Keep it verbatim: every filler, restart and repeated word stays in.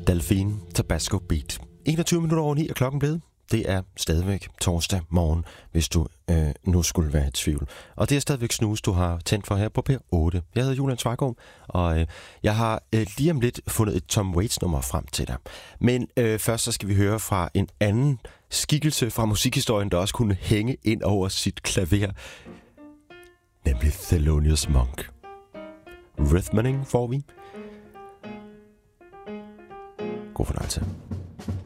Delphine Tabasco Beat. enogtyve minutter over ni er klokken blevet. Det er stadigvæk torsdag morgen, hvis du øh, nu skulle være i tvivl. Og det er stadigvæk Snus, du har tændt for her på P otte. Jeg hedder Julian Svargaard, og øh, jeg har øh, lige om lidt fundet et Tom Waits nummer frem til dig. Men øh, først så skal vi høre fra en anden skikkelse fra musikhistorien, der også kunne hænge ind over sit klaver, nemlig Thelonious Monk. Rhythmaning får vi. God fornøjelse.